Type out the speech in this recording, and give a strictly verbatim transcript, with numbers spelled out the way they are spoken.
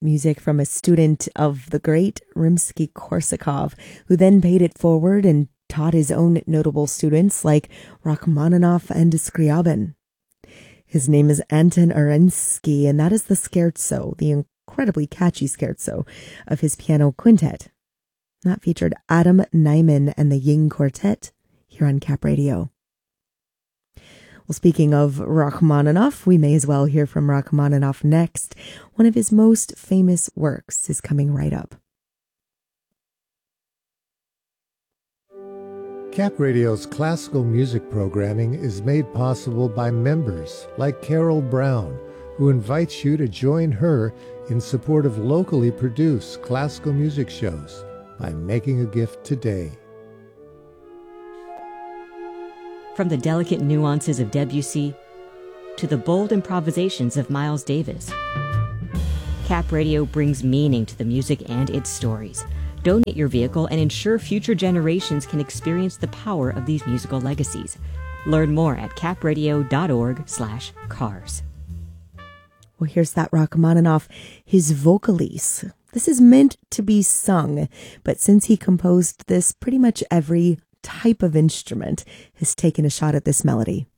Music from a student of the great Rimsky-Korsakov, who then paid it forward and taught his own notable students like Rachmaninoff and Scriabin. His name is Anton Arensky, and that is the scherzo, the incredibly catchy scherzo of his piano quintet. That featured Adam Nyman and the Ying Quartet here on Cap Radio. Well, speaking of Rachmaninoff, we may as well hear from Rachmaninoff next. One of his most famous works is coming right up. Cap Radio's classical music programming is made possible by members like Carol Brown, who invites you to join her in support of locally produced classical music shows by making a gift today. From the delicate nuances of Debussy to the bold improvisations of Miles Davis, Cap Radio brings meaning to the music and its stories. Donate your vehicle and ensure future generations can experience the power of these musical legacies. Learn more at capradio.org slash cars. Well, here's that Rachmaninoff, his Vocalise. This is meant to be sung, but since he composed this, pretty much every type of instrument has taken a shot at this melody.